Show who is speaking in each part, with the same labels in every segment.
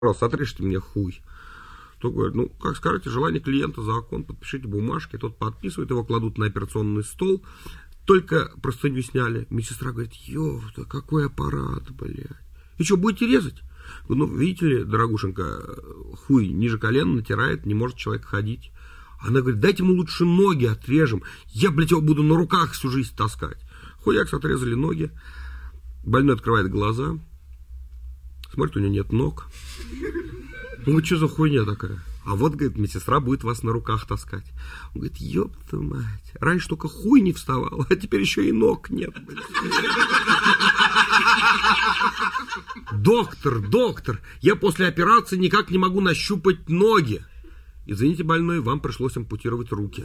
Speaker 1: Пожалуйста, отрежьте мне хуй. Тот говорит, ну, как скажете, желание клиента закон, подпишите бумажки. Тот подписывает, его кладут на операционный стол. Только простыню сняли. Медсестра говорит, ёпта, какой аппарат, блядь. И что, будете резать? Ну, видите ли, дорогушенька, хуй ниже колена натирает, не может человек ходить. Она говорит, дайте ему лучше ноги отрежем. Я, блядь, его буду на руках всю жизнь таскать. Хуякс, отрезали ноги. Больной открывает глаза. Смотрит, у него нет ног. Он говорит, что за хуйня такая? А вот, говорит, медсестра будет вас на руках таскать. Он говорит, ёпта мать, раньше только хуй не вставал, а теперь еще и ног нет. Доктор, я после операции никак не могу нащупать ноги. Извините, больной, вам пришлось ампутировать руки.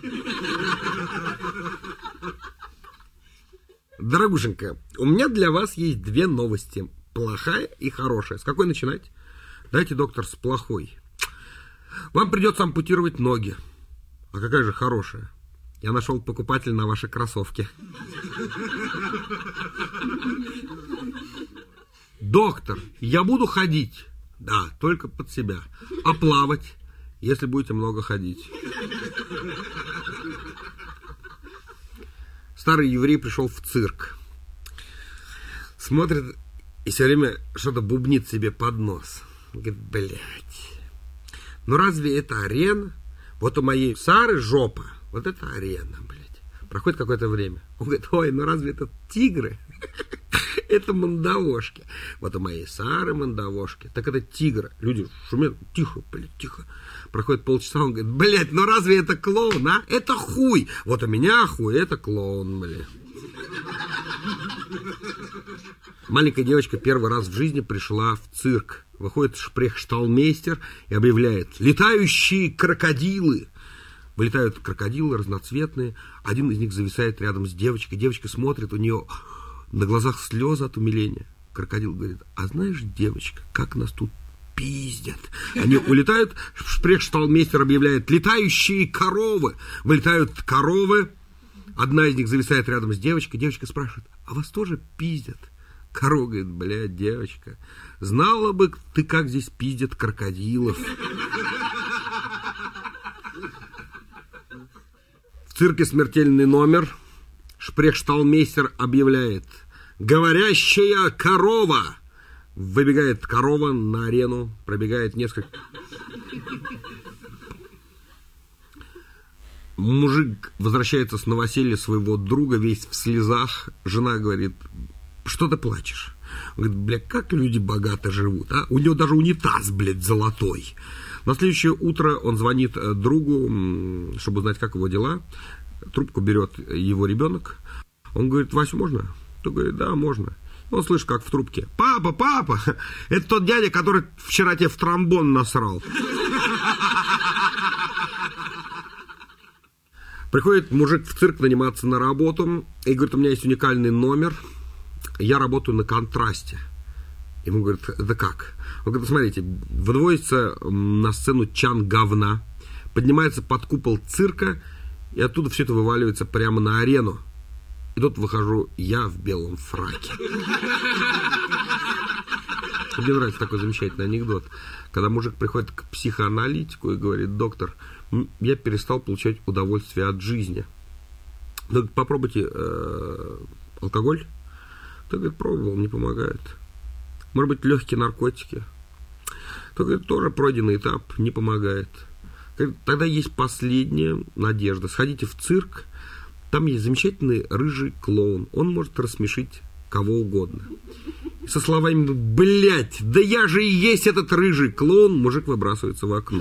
Speaker 1: Дорогушенька, у меня для вас есть две новости. Плохая и хорошая. С какой начинать? Дайте, доктор, с плохой. Вам придется ампутировать ноги. А какая же хорошая? Я нашел покупателя на ваши кроссовки. Доктор, я буду ходить. Да, только под себя. А плавать, если будете много ходить. Старый еврей пришел в цирк. Смотрит и все время что-то бубнит себе под нос. Говорит, блядь, ну разве это арена? Вот у моей Сары жопа, вот это арена, блядь. Проходит какое-то время. Он говорит, ой, ну разве это тигры? Это мандавошки. Вот у моей Сары мандавошки. Так это тигры. Люди шумят, тихо, блядь, тихо. Проходит полчаса, он говорит, блядь, ну разве это клоун, а? Это хуй. Вот у меня хуй, это клоун, блядь. Маленькая девочка первый раз в жизни пришла в цирк. Выходит шпрехшталмейстер и объявляет: летающие крокодилы. Вылетают крокодилы разноцветные. Один из них зависает рядом с девочкой. Девочка смотрит, у нее на глазах слезы от умиления. Крокодил говорит, а знаешь, девочка, как нас тут пиздят. Они улетают, шпрехшталмейстер объявляет: летающие коровы. Вылетают коровы. Одна из них зависает рядом с девочкой. Девочка спрашивает, а вас тоже пиздят? Корова говорит, блядь, девочка, знала бы ты, как здесь пиздят крокодилов. В цирке смертельный номер. Шпрехшталмейстер объявляет: говорящая корова. Выбегает корова на арену, пробегает несколько... Мужик возвращается с новоселья своего друга, весь в слезах. Жена говорит, что ты плачешь? Он говорит, бля, как люди богато живут, а? У него даже унитаз, блядь, золотой. На следующее утро он звонит другу, чтобы узнать, как его дела. Трубку берет его ребенок. Он говорит, Васю, можно? Тот говорит, да, можно. Он слышит, как в трубке, папа, это тот дядя, который вчера тебе в тромбон насрал. Приходит мужик в цирк наниматься на работу и говорит, у меня есть уникальный номер, я работаю на контрасте. Ему говорят, это как? Он говорит, посмотрите, выводится на сцену чан говна, поднимается под купол цирка, и оттуда все это вываливается прямо на арену. И тут выхожу я в белом фраке. Мне нравится такой замечательный анекдот. Когда мужик приходит к психоаналитику и говорит, доктор, я перестал получать удовольствие от жизни. Ну, попробуйте алкоголь. Тот говорит, пробовал, не помогает. Может быть, легкие наркотики. Тот говорит, тоже пройденный этап, не помогает. Тогда есть последняя надежда. Сходите в цирк. Там есть замечательный рыжий клоун. Он может рассмешить кого угодно. И со словами, блять, да я же и есть этот рыжий клоун, мужик выбрасывается в окно.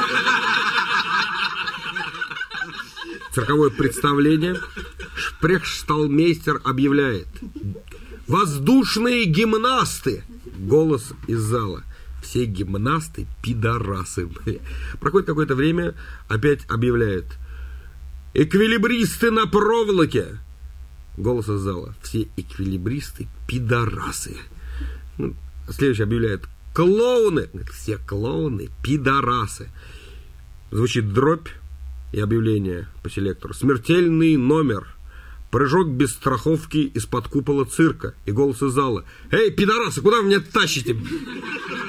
Speaker 1: Цирковое представление. Шпрехшталмейстер объявляет: воздушные гимнасты. Голос из зала. Все гимнасты пидорасы. Проходит какое-то время, опять объявляет: эквилибристы на проволоке. Голос из зала. Все эквилибристы пидорасы. Следующий объявляет: клоуны. Все клоуны пидорасы. Звучит дробь и объявление по селектору. Смертельный номер. Прыжок без страховки из-под купола цирка. И голос из зала: эй, пидорасы, куда вы меня тащите?